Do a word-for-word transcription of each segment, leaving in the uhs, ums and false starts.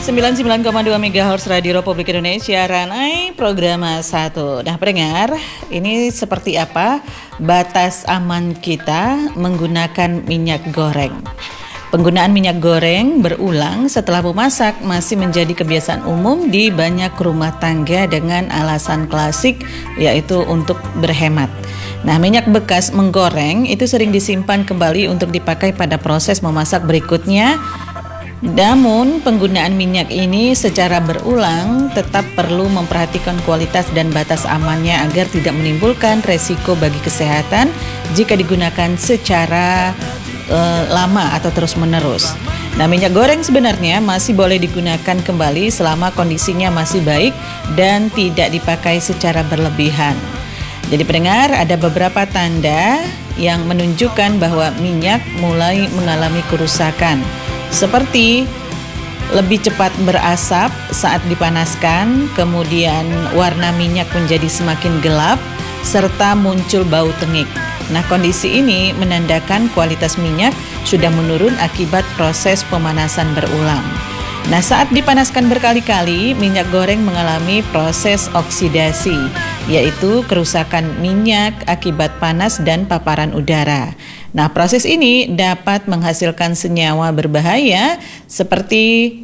sembilan puluh sembilan koma dua megahertz Radio Republik Indonesia, Ranai Program satu. Nah pendengar, ini seperti apa batas aman kita menggunakan minyak goreng? Penggunaan minyak goreng berulang setelah memasak masih menjadi kebiasaan umum di banyak rumah tangga dengan alasan klasik, yaitu untuk berhemat. Nah, minyak bekas menggoreng itu sering disimpan kembali untuk dipakai pada proses memasak berikutnya. Namun, penggunaan minyak ini secara berulang tetap perlu memperhatikan kualitas dan batas amannya agar tidak menimbulkan resiko bagi kesehatan jika digunakan secara uh, lama atau terus-menerus. Nah, minyak goreng sebenarnya masih boleh digunakan kembali selama kondisinya masih baik dan tidak dipakai secara berlebihan. Jadi pendengar, ada beberapa tanda yang menunjukkan bahwa minyak mulai mengalami kerusakan, seperti lebih cepat berasap saat dipanaskan, kemudian warna minyak menjadi semakin gelap, serta muncul bau tengik. Nah, kondisi ini menandakan kualitas minyak sudah menurun akibat proses pemanasan berulang. Nah, saat dipanaskan berkali-kali, minyak goreng mengalami proses oksidasi, yaitu kerusakan minyak akibat panas dan paparan udara. Nah, proses ini dapat menghasilkan senyawa berbahaya seperti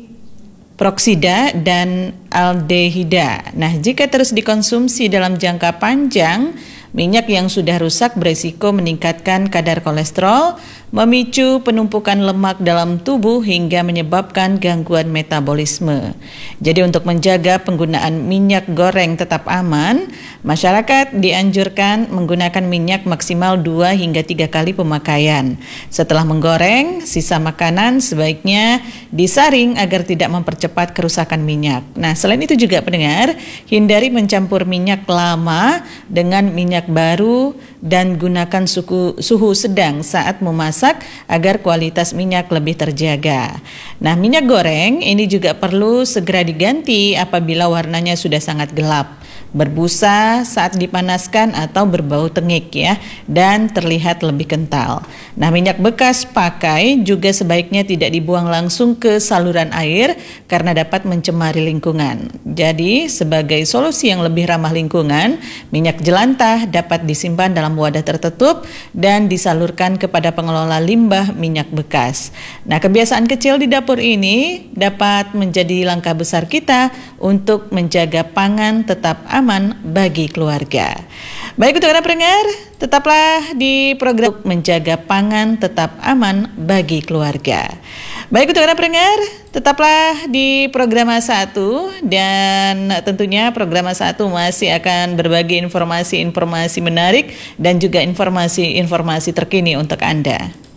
proksida dan aldehida. Nah, jika terus dikonsumsi dalam jangka panjang, minyak yang sudah rusak berisiko meningkatkan kadar kolesterol, memicu penumpukan lemak dalam tubuh hingga menyebabkan gangguan metabolisme. Jadi untuk menjaga penggunaan minyak goreng tetap aman, masyarakat dianjurkan menggunakan minyak maksimal dua hingga tiga kali pemakaian. Setelah menggoreng, sisa makanan sebaiknya disaring agar tidak mempercepat kerusakan minyak. Nah, selain itu juga pendengar, hindari mencampur minyak lama dengan minyak baru dan gunakan suhu, suhu sedang saat memasak agar kualitas minyak lebih terjaga. Nah, minyak goreng ini juga perlu segera diganti apabila warnanya sudah sangat gelap, berbusa saat dipanaskan atau berbau tengik ya, dan terlihat lebih kental. Nah, minyak bekas pakai juga sebaiknya tidak dibuang langsung ke saluran air karena dapat mencemari lingkungan. Jadi, sebagai solusi yang lebih ramah lingkungan, minyak jelantah dapat disimpan dalam wadah tertutup dan disalurkan kepada pengelola limbah minyak bekas. Nah, kebiasaan kecil di dapur ini dapat menjadi langkah besar kita untuk menjaga pangan tetap aman bagi keluarga. Baik, untuk Anda pendengar, tetaplah di program menjaga pangan tetap aman bagi keluarga. Baik, untuk Anda pendengar, tetaplah di program satu, dan tentunya program satu masih akan berbagi informasi-informasi menarik dan juga informasi-informasi terkini untuk Anda.